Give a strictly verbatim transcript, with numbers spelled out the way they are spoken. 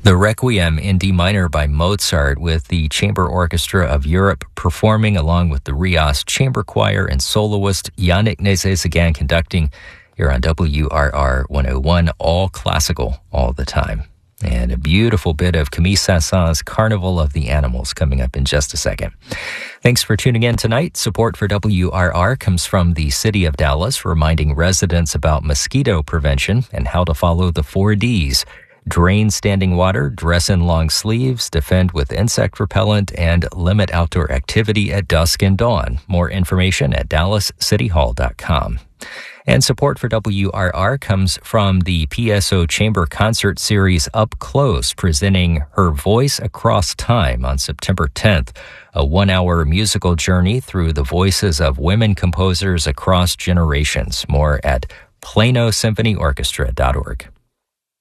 The Requiem in D minor by Mozart with the Chamber Orchestra of Europe performing along with the Rias Chamber Choir and soloist Yannick Nézet-Séguin conducting here on W R R one oh one, all classical all the time. And a beautiful bit of Camille Saint-Saëns' Carnival of the Animals coming up in just a second. Thanks for tuning in tonight. Support for W R R comes from the City of Dallas, reminding residents about mosquito prevention and how to follow the four Ds. Drain standing water, dress in long sleeves, defend with insect repellent, and limit outdoor activity at dusk and dawn. More information at dallas city hall dot com. And support for W R R comes from the P S O Chamber Concert Series Up Close, presenting Her Voice Across Time on September tenth, a one-hour musical journey through the voices of women composers across generations. More at plano symphony orchestra dot org.